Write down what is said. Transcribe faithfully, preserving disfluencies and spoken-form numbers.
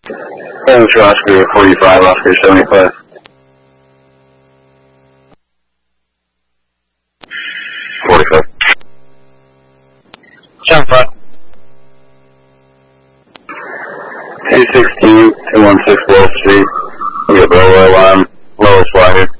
Thanks, Oscar forty-five, Oscar seventy-five. forty-five. seventy-five. two sixteen, two one six, Wolf.